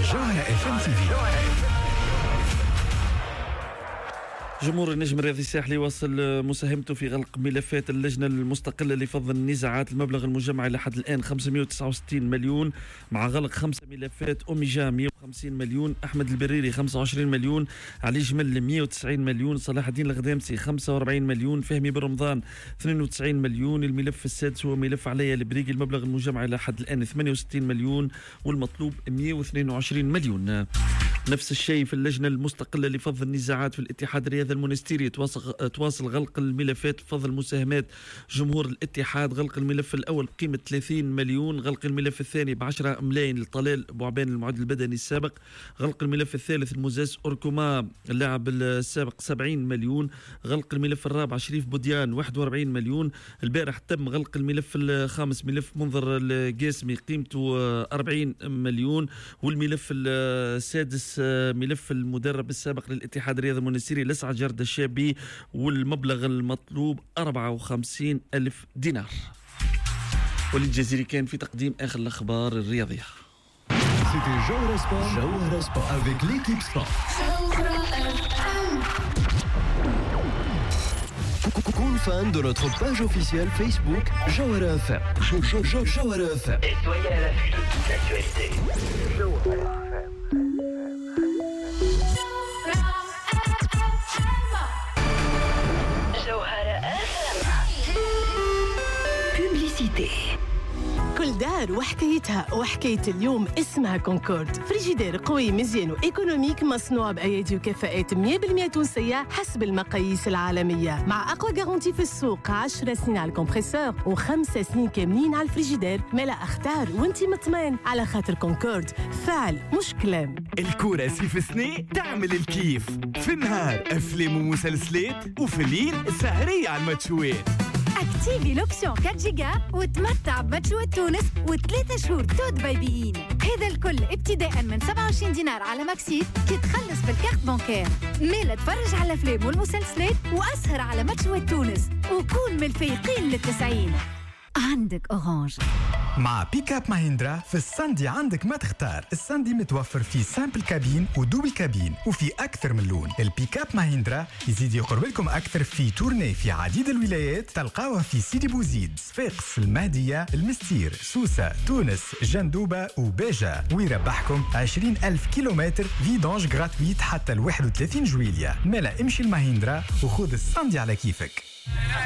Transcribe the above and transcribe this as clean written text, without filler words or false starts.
جوهرة FM TV. جمهور النجم الرياضي الساحلي واصل مساهمته في غلق ملفات اللجنة المستقلة لفض النزاعات. المبلغ المجمع لحد الآن 569 مليون، مع غلق 5 ملفات. أوميجا 150 مليون، أحمد البريري 25 مليون، علي جمل 190 مليون، صلاح الدين الغدامسي 45 مليون، فهمي بن رمضان 92 مليون. الملف السادس هو ملف عليا البريقي، المبلغ المجمع لحد الآن 68 مليون والمطلوب 122 مليون. نفس الشيء في اللجنة المستقلة لفض النزاعات في الاتحاد الرياضي المونستيري، تواصل غلق الملفات فض المساهمات. جمهور الاتحاد غلق الملف الأول بقيمة 30 مليون، غلق الملف الثاني ب10 ملايين لطلال بوعبان المعد البدني السابق، غلق الملف الثالث المزاز أوركوما اللاعب السابق 70 مليون، غلق الملف الرابع شريف بوديان 41 مليون. البارح تم غلق الملف الخامس ملف منظر القاسمي قيمته 40 مليون، والملف السادس ملف المدرب السابق للاتحاد الرياضي المونستيري لسعى جرد الشابي، والمبلغ المطلوب 54 ألف دينار. وليد جزيري كان في تقديم آخر الأخبار الرياضية. C'était Jawhara Sport. Jawhara Sport avec l'équipe Sport. Kun fan de notre page officielle Facebook Jawhara FM. Jawhara FM. Et soyez à l'affût de toute l'actualité. Publicité. كل دار وحكايتها، وحكاية اليوم اسمها كونكورد. فريجيدير قوي مزيان وإيكونوميك، مصنوع بأيادي وكفاءات 100% تونسية حسب المقاييس العالمية، مع أقوى جارونتي في السوق. 10 سنين على الكمبريسور و5 سنين كاملين على الفريجيدير. ملا اختار وانتي مطمئن، على خاطر كونكورد فعل مش كلام. الكورة في سنة تعمل الكيف، في النهار أفلام ومسلسلات، وفي الليل سهرية على الماتشوات. اكتيفي لوبسيون 4 جيجا وتمتع بماتشوات تونس و3 شهور تود بايبيين. هذا الكل ابتداء من 27 دينار على ماكسيت كي تخلص بالكارت بانكير. ميلا تفرج على الافلام والمسلسلات واسهر على ماتشوات تونس وكون من الفايقين لل90. عندك اورانج. مع بيك اب ماهيندرا في الساندي عندك ما تختار. الساندي متوفر فيه سامبل كابين ودوبل كابين وفي أكثر من لون. البيك اب ماهيندرا يزيد يقرب لكم أكثر في تورني في عديد الولايات. تلقاوها في سيدي بوزيد، صفاقس، المهدية، المستير، سوسة، تونس، جندوبة وباجة. ويربحكم 20,000 كيلومتر فيدونج غراتويت حتى 31 جويلية. مالا امشي الماهيندرا وخذ الساندي على كيفك.